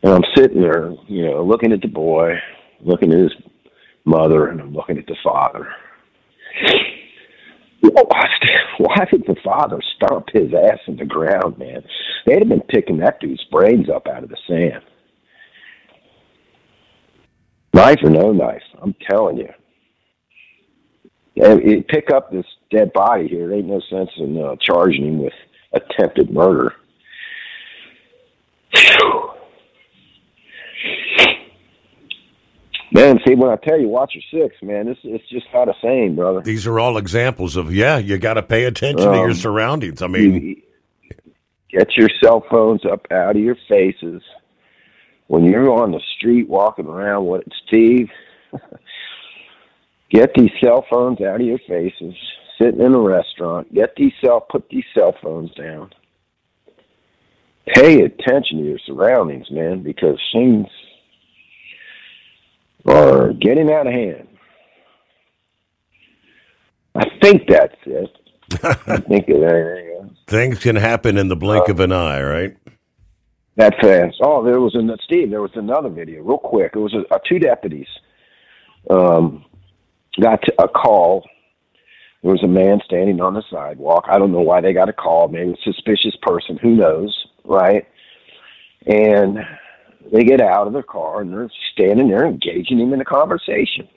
And I'm sitting there, looking at the boy, looking at his mother, and I'm looking at the father. Why did the father stomp his ass in the ground, man? They'd have been picking that dude's brains up out of the sand. Knife or no knife, I'm telling you. Pick up this dead body here. There ain't no sense in charging him with attempted murder. Whew. Man, see, when I tell you, watch your six, man, it's just not the same, brother. These are all examples of, you got to pay attention to your surroundings. I mean, get your cell phones up out of your faces. When you're on the street walking around, Steve, get these cell phones out of your faces. Sitting in a restaurant, put these cell phones down. Pay attention to your surroundings, man, because things are getting out of hand. I think that's it. I think of anything else. Things can happen in the blink of an eye, right? That fast. Oh, there was another video, real quick. It was two deputies got a call. There was a man standing on the sidewalk. I don't know why they got a call. Maybe a suspicious person. Who knows, right? And they get out of their car, and they're standing there engaging him in a conversation.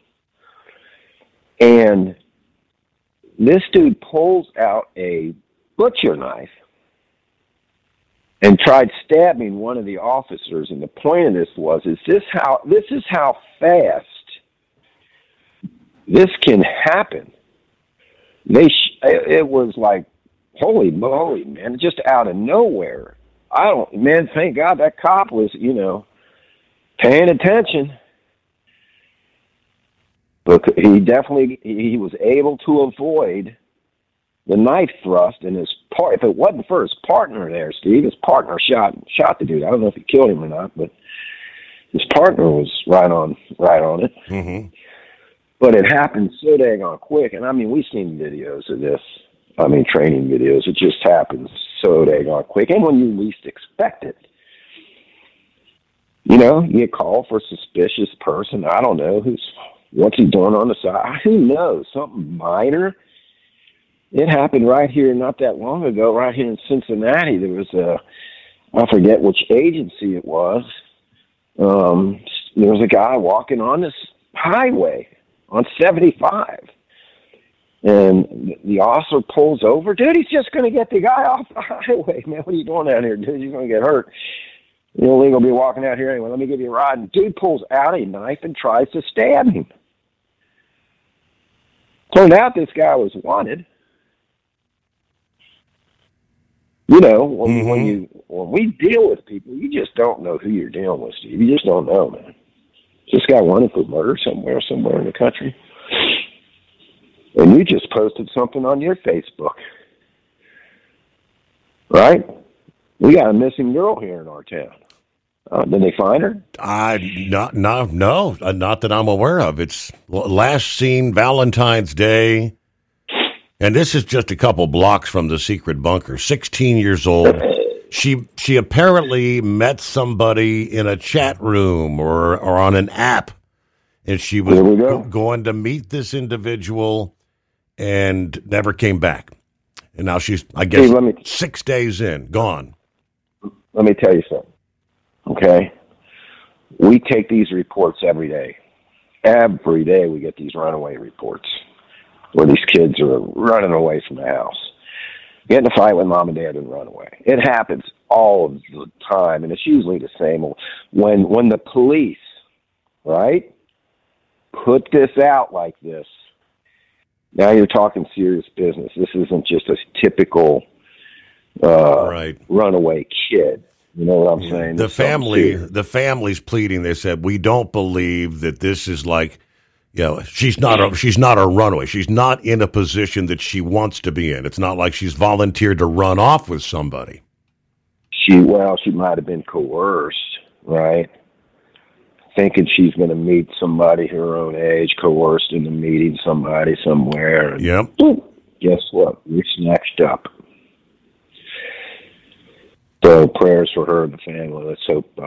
And this dude pulls out a butcher knife and tried stabbing one of the officers. And the point of this is how fast this can happen. It was like, holy moly, man, just out of nowhere. Thank God that cop was, paying attention. But he was able to avoid the knife thrust, and if it wasn't for his partner there, Steve, his partner shot the dude. I don't know if he killed him or not, but his partner was right on it. Mm-hmm. But it happened so dang on quick, and we've seen videos of this. Training videos. It just happens so dang on quick, and when you least expect it. You get called for a suspicious person. I don't know what's he doing on the side. Who knows? Something minor. It happened right here not that long ago, right here in Cincinnati. There was I forget which agency it was. There was a guy walking on this highway on 75. And the officer pulls over. Dude, he's just going to get the guy off the highway. Man, what are you doing out here, dude? You're going to get hurt. You're illegal to be walking out here anyway. Let me give you a ride. And dude pulls out a knife and tries to stab him. Turned out this guy was wanted. When we deal with people, you just don't know who you're dealing with, Steve. You just don't know, man. This guy wanted for murder somewhere in the country. And you just posted something on your Facebook. Right? We got a missing girl here in our town. Did they find her? No, not that I'm aware of. It's last seen Valentine's Day. And this is just a couple blocks from the secret bunker. 16 years old. She apparently met somebody in a chat room or on an app. And she was going to meet this individual and never came back. And now she's, I guess, 6 days in, gone. Let me tell you something, okay? We take these reports every day. Every day we get these runaway reports where these kids are running away from the house. Get in a fight with mom and dad and run away. It happens all of the time, and it's usually the same. When the police, right, put this out like this, now you're talking serious business. This isn't just a typical runaway kid. You know what I'm saying? The family's pleading. They said, we don't believe that this is like, she's not a runaway. She's not in a position that she wants to be in. It's not like she's volunteered to run off with somebody. She might have been coerced, right? Thinking she's going to meet somebody her own age, coerced into meeting somebody somewhere. And yep. Guess what? You're snatched up. So prayers for her and the family. Let's hope